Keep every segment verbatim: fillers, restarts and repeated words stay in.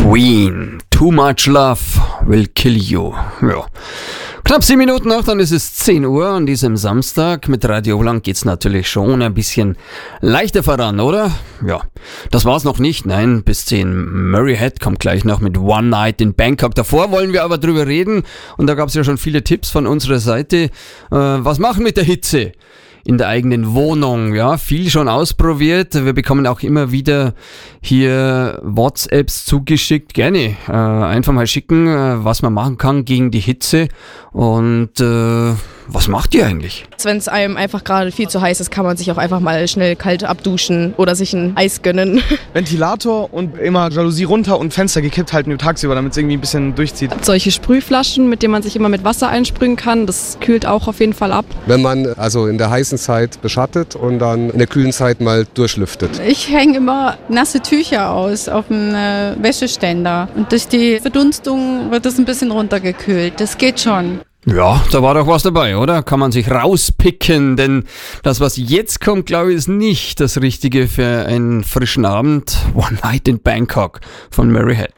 Queen, Too Much Love Will Kill You. Ja. Knapp sieben Minuten noch, dann ist es zehn Uhr an diesem Samstag. Mit Radio Blank geht's natürlich schon ein bisschen leichter voran, oder? Ja, das war's noch nicht, nein, bis zehn. Murray Head kommt gleich noch mit One Night in Bangkok. Davor wollen wir aber drüber reden und da gab's ja schon viele Tipps von unserer Seite. Äh, was machen mit der Hitze? In der eigenen Wohnung, ja, viel schon ausprobiert. Wir bekommen auch immer wieder hier WhatsApps zugeschickt. Gerne äh, einfach mal schicken, äh, was man machen kann gegen die Hitze. Und äh, was macht ihr eigentlich? Wenn es einem einfach gerade viel zu heiß ist, kann man sich auch einfach mal schnell kalt abduschen oder sich ein Eis gönnen. Ventilator und immer Jalousie runter und Fenster gekippt halten tagsüber, damit es irgendwie ein bisschen durchzieht. Solche Sprühflaschen, mit denen man sich immer mit Wasser einsprühen kann, das kühlt auch auf jeden Fall ab. Wenn man also in der heißen Zeit beschattet und dann in der kühlen Zeit mal durchlüftet. Ich hänge immer nasse Tücher aus auf dem äh, Wäscheständer und durch die Verdunstung wird das ein bisschen runtergekühlt. Das geht schon. Ja, da war doch was dabei, oder? Kann man sich rauspicken, denn das, was jetzt kommt, glaube ich, ist nicht das Richtige für einen frischen Abend. One Night in Bangkok von Murray Head.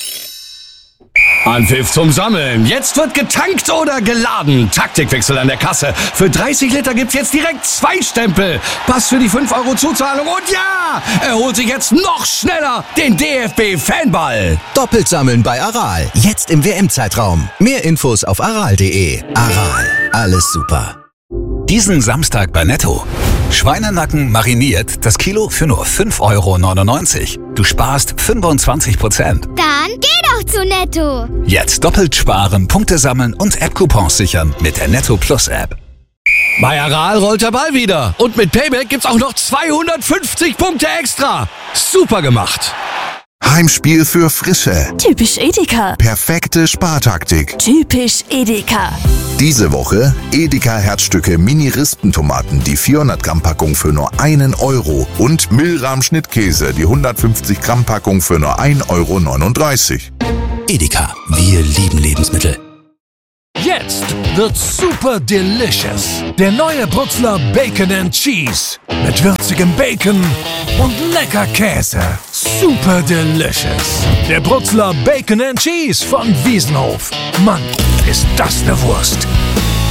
Anpfiff zum Sammeln. Jetzt wird getankt oder geladen. Taktikwechsel an der Kasse. Für dreißig Liter gibt's jetzt direkt zwei Stempel. Pass für die fünf Euro Zuzahlung. Und ja, er holt sich jetzt noch schneller den D F B-Fanball. Doppelt sammeln bei Aral. Jetzt im W M-Zeitraum. Mehr Infos auf aral punkt de. Aral. Alles super. Diesen Samstag bei Netto. Schweinenacken mariniert, das Kilo für nur fünf Euro neunundneunzig. Du sparst fünfundzwanzig Prozent. Dann geh doch zu Netto. Jetzt doppelt sparen, Punkte sammeln und App-Coupons sichern mit der Netto Plus App. Bei Aral rollt der Ball wieder. Und mit Payback gibt's auch noch zweihundertfünfzig Punkte extra. Super gemacht. Heimspiel für Frische. Typisch Edeka. Perfekte Spartaktik. Typisch Edeka. Diese Woche Edeka Herzstücke Mini-Rispentomaten, die vierhundert Gramm Packung für nur einen Euro und Milram Schnittkäse, die hundertfünfzig Gramm Packung für nur ein Euro neununddreißig. Edeka, wir lieben Lebensmittel. Jetzt wird's super delicious. Der neue Brutzler Bacon and Cheese. Mit würzigem Bacon und lecker Käse. Super delicious. Der Brutzler Bacon and Cheese von Wiesenhof. Mann, ist das eine Wurst.